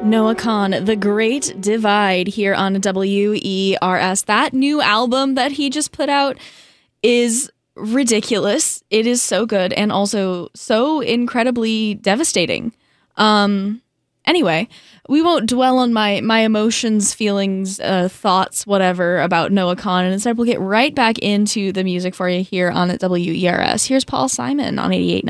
Noah Kahan, The Great Divide, here on WERS. That new album that he just put out is ridiculous. It is so good and also so incredibly devastating. Anyway, we won't dwell on my emotions, feelings, thoughts, whatever about Noah Kahan, and instead we'll get right back into the music for you here on WERS. Here's Paul Simon on 88.9.